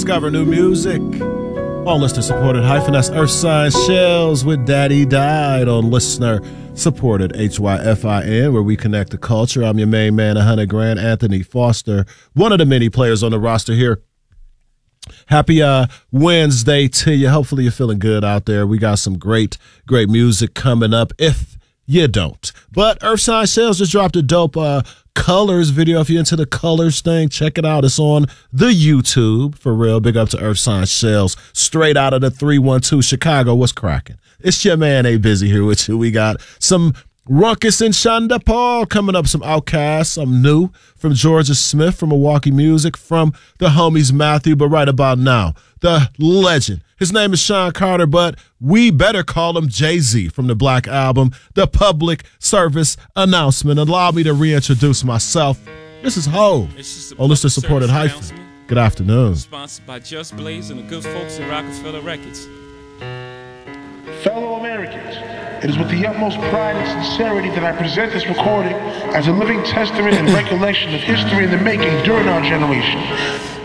discover new music. On listener-supported hyphen, that's Earth Science Shells with Daddy Died on listener-supported HYFIN, where we connect the culture. I'm your main man, 100 Grand, Anthony Foster, one of the many players on the roster here. Happy Wednesday to you. Hopefully you're feeling good out there. We got some great music coming up, if you don't. But Earth Science Shells just dropped a dope colors video. If you're into the colors thing, check it out. It's on the YouTube. For real, big up to Earth Science Shells, straight out of the 312 Chicago. What's cracking? It's your man A Busy here with you. We got some Ruckus and Shonda Paul coming up, some Outkast, some new from Georgia Smith from Milwaukee Music, from the homies Matthew. But right about now, the legend. His name is Sean Carter, but we better call him Jay-Z from the Black Album, the public service announcement. Allow me to reintroduce myself. This is Ho, on listener-supported hyphen. Good afternoon. Sponsored by Just Blaze and the good folks at Rockefeller Records. Fellow Americans, it is with the utmost pride and sincerity that I present this recording as a living testament and recollection of history in the making during our generation.